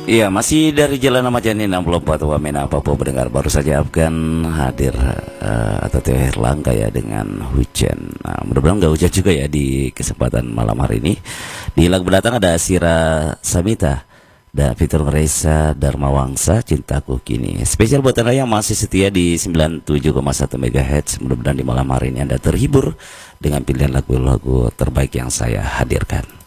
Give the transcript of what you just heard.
Iya, masih dari Jalan Ahmad Yani 64 Wamena Papua pendengar, baru saja akan hadir atau Teh Langka ya dengan hujan. Nah, mudah-mudahan nggak hujan juga ya di kesempatan malam hari ini. Di lagu belakang ada Sira Samita dan Fitur Reza Dharma Wangsa, Cintaku Kini. Spesial buat Anda yang masih setia di 97,1 MHz. Mudah-mudahan di malam hari ini Anda terhibur dengan pilihan lagu-lagu terbaik yang saya hadirkan.